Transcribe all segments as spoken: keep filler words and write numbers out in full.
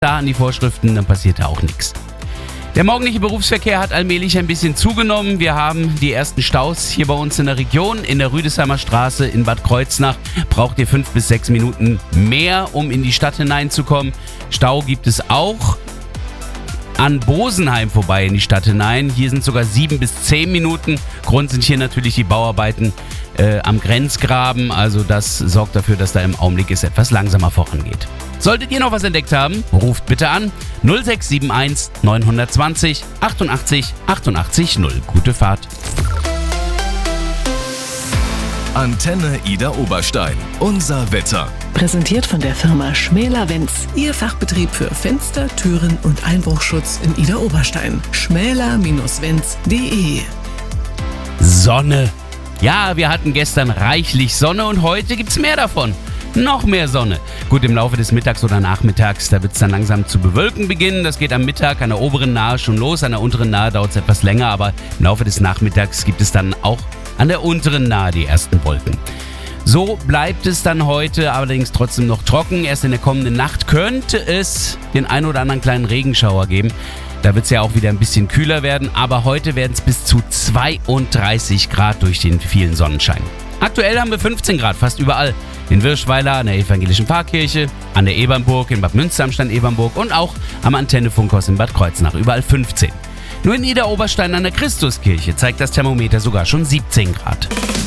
da an die Vorschriften, dann passiert da auch nichts. Der morgendliche Berufsverkehr hat allmählich ein bisschen zugenommen. Wir haben die ersten Staus hier bei uns in der Region. In der Rüdesheimer Straße in Bad Kreuznach braucht ihr fünf bis sechs Minuten mehr, um in die Stadt hineinzukommen. Stau gibt es auch an Bosenheim vorbei in die Stadt hinein. Hier sind sogar sieben bis zehn Minuten. Grund sind hier natürlich die Bauarbeiten äh, am Grenzgraben. Also das sorgt dafür, dass da im Augenblick es etwas langsamer vorangeht. Solltet ihr noch was entdeckt haben, ruft bitte an null sechs sieben eins neun zwei null achtundachtzig achtundachtzig null. Gute Fahrt. Antenne Ida Oberstein. Unser Wetter. Präsentiert von der Firma Schmäler-Wenz. Ihr Fachbetrieb für Fenster, Türen und Einbruchschutz in Ida Oberstein. schmäler Bindestrich wenz punkt de. Sonne. Ja, wir hatten gestern reichlich Sonne und heute gibt's mehr davon. Noch mehr Sonne. Gut, im Laufe des Mittags oder Nachmittags, da wird es dann langsam zu bewölken beginnen. Das geht am Mittag an der oberen Nahe schon los. An der unteren Nahe dauert es etwas länger, aber im Laufe des Nachmittags gibt es dann auch an der unteren Nahe die ersten Wolken. So bleibt es dann heute allerdings trotzdem noch trocken. Erst in der kommenden Nacht könnte es den ein oder anderen kleinen Regenschauer geben. Da wird es ja auch wieder ein bisschen kühler werden, aber heute werden es bis zu zweiunddreißig Grad durch den vielen Sonnenschein. Aktuell haben wir fünfzehn Grad fast überall. In Wirschweiler, an der Evangelischen Pfarrkirche, an der Ebernburg, in Bad Münster am Stand Ebernburg und auch am Antenne-Funkhaus in Bad Kreuznach. Überall fünfzehn. Nur in Ida Oberstein an der Christuskirche zeigt das Thermometer sogar schon siebzehn Grad.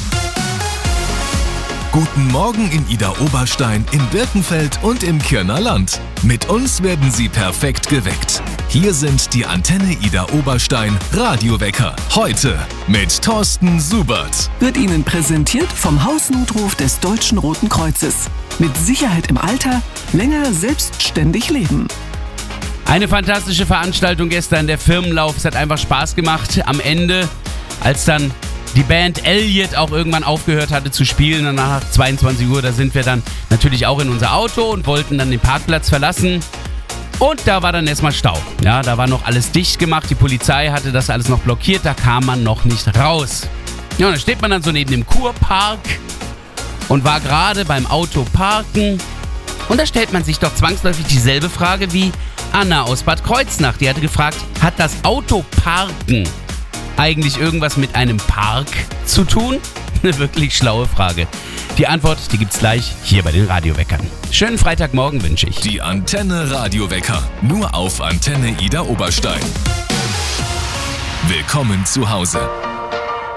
Guten Morgen in Ida Oberstein, in Birkenfeld und im Kirner Land. Mit uns werden Sie perfekt geweckt. Hier sind die Antenne Ida Oberstein Radiowecker. Heute mit Thorsten Subert. Wird Ihnen präsentiert vom Hausnotruf des Deutschen Roten Kreuzes. Mit Sicherheit im Alter, länger selbstständig leben. Eine fantastische Veranstaltung gestern, der Firmenlauf. Es hat einfach Spaß gemacht. Am Ende, als dann die Band Elliot auch irgendwann aufgehört hatte zu spielen, und nach zweiundzwanzig Uhr, da sind wir dann natürlich auch in unser Auto und wollten dann den Parkplatz verlassen. Und da war dann erstmal Stau. Ja, da war noch alles dicht gemacht. Die Polizei hatte das alles noch blockiert. Da kam man noch nicht raus. Ja, und dann steht man dann so neben dem Kurpark und war gerade beim Autoparken. Und da stellt man sich doch zwangsläufig dieselbe Frage wie Anna aus Bad Kreuznach. Die hatte gefragt, hat das Autoparken eigentlich irgendwas mit einem Park zu tun? Eine wirklich schlaue Frage. Die Antwort, die gibt's gleich hier bei den Radioweckern. Schönen Freitagmorgen wünsche ich. Die Antenne Radiowecker. Nur auf Antenne Ida Oberstein. Willkommen zu Hause.